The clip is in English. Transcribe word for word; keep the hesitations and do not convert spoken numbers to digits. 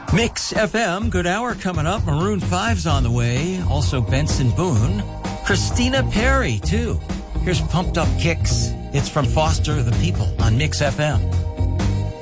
Mix F M, good hour coming up. Maroon five's on the way. Also Benson Boone. Christina Perri, too. Here's Pumped Up Kicks. It's from Foster the People on Mix F M.